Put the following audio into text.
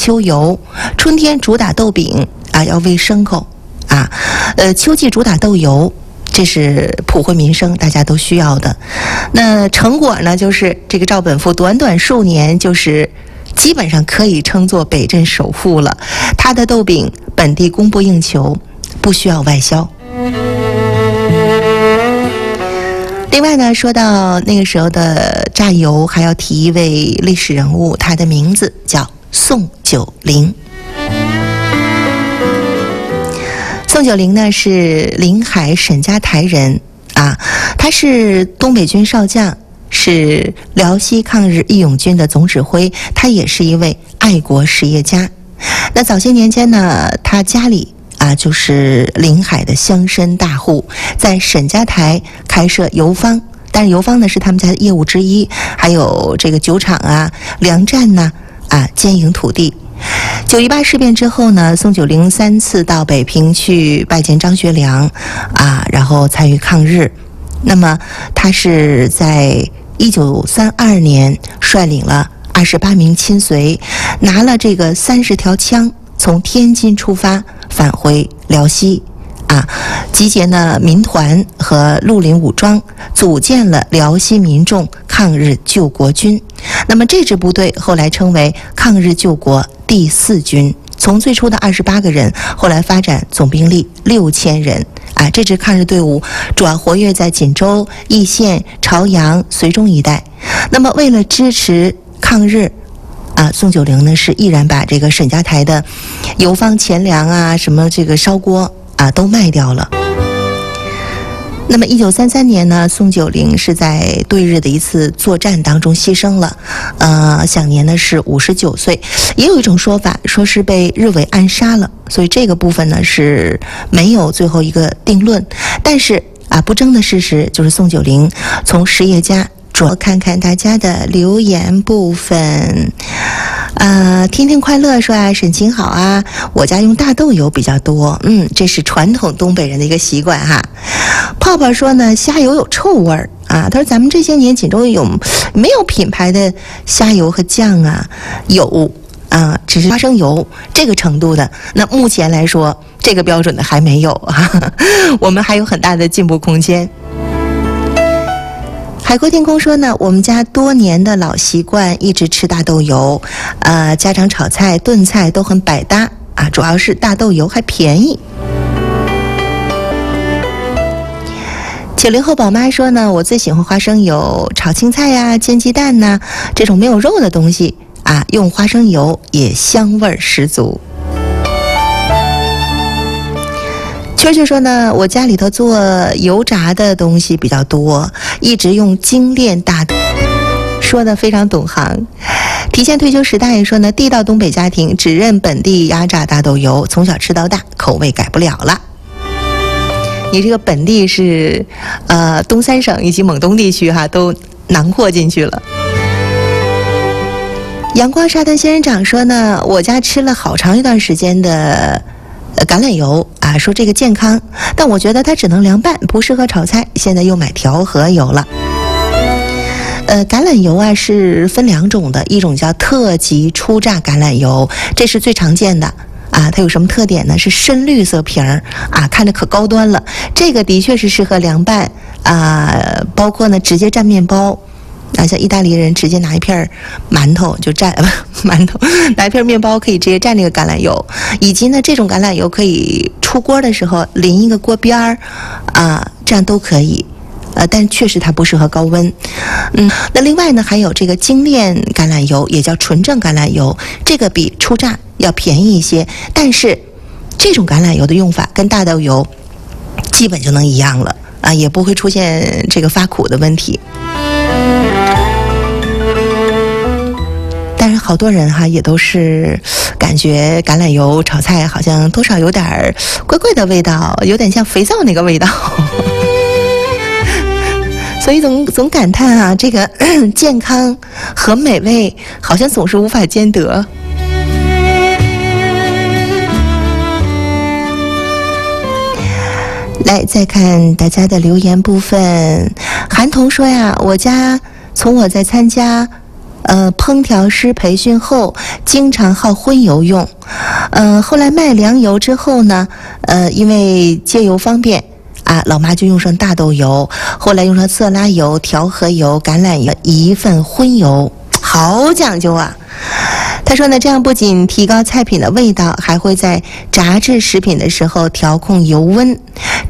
秋油，春天主打豆饼啊，要喂牲口啊，秋季主打豆油。这是普惠民生，大家都需要的。那成果呢，就是这个赵本富短短数年，就是基本上可以称作北镇首富了。他的豆饼本地供不应求，不需要外销。另外呢，说到那个时候的榨油，还要提一位历史人物，他的名字叫宋九龄。宋九龄呢是临海沈家台人啊，他是东北军少将，是辽西抗日义勇军的总指挥，他也是一位爱国实业家。那早些年间呢，他家里就是临海的乡绅大户，在沈家台开设油坊，但是油坊呢是他们家的业务之一，还有这个酒厂啊、粮站呢兼营土地。9·18事变之后呢，宋九龄3次到北平去拜见张学良然后参与抗日。那么他是在1932年率领了28名亲随，拿了这个30条枪，从天津出发返回辽西集结呢民团和绿林武装，组建了辽西民众抗日救国军。那么这支部队后来称为抗日救国第4军，从最初的28个人，后来发展总兵力6000人这支抗日队伍主要活跃在锦州、易县、朝阳、绥中一带。那么为了支持抗日宋九龄呢是毅然把这个沈家台的油坊钱粮什么这个烧锅都卖掉了。那么1933年呢，宋九龄是在对日的一次作战当中牺牲了，享年呢是59岁。也有一种说法说是被日伪暗杀了，所以这个部分呢是没有最后一个定论。但是不争的事实就是宋九龄从实业家主要看看大家的留言部分。听听快乐说沈晴好我家用大豆油比较多，这是传统东北人的一个习惯哈。泡泡说呢，虾油有臭味儿他说咱们这些年锦州没有品牌的虾油和酱有只是花生油这个程度的。那目前来说，这个标准的还没有我们还有很大的进步空间。海阔天空说呢，我们家多年的老习惯一直吃大豆油，家常炒菜炖菜都很百搭主要是大豆油还便宜。90后宝妈说呢，我最喜欢花生油炒青菜煎鸡蛋这种没有肉的东西用花生油也香味十足。圈圈说呢，我家里头做油炸的东西比较多，一直用精炼大豆，说的非常懂行。提前退休时大爷说呢，地道东北家庭只认本地压榨大豆油，从小吃到大，口味改不了了。你这个本地是东三省以及蒙东地区都囊括进去了。阳光沙滩仙人掌说呢，我家吃了好长一段时间的橄榄油说这个健康，但我觉得它只能凉拌，不适合炒菜，现在又买调和油了。橄榄油是分2种的，一种叫特级初榨橄榄油，这是最常见的它有什么特点呢？是深绿色瓶儿看着可高端了。这个的确是适合凉拌包括呢直接蘸面包像意大利人直接拿一片馒头就蘸拿一片面包可以直接蘸这个橄榄油，以及呢这种橄榄油可以出锅的时候淋一个锅边儿这样都可以。但确实它不适合高温。那另外呢还有这个精炼橄榄油，也叫纯正橄榄油，这个比初榨要便宜一些，但是这种橄榄油的用法跟大豆油基本就能一样了也不会出现这个发苦的问题。但是好多人也都是感觉橄榄油炒菜好像多少有点怪怪的味道，有点像肥皂那个味道所以总感叹这个健康和美味好像总是无法兼得。来，再看大家的留言部分。韩童说我家从我在参加烹调师培训后，经常好荤油用。后来卖粮油之后呢，因为接油方便啊，老妈就用上大豆油，后来用上色拉油、调和油、橄榄油，一份荤油，好讲究啊。他说呢，这样不仅提高菜品的味道，还会在炸制食品的时候调控油温，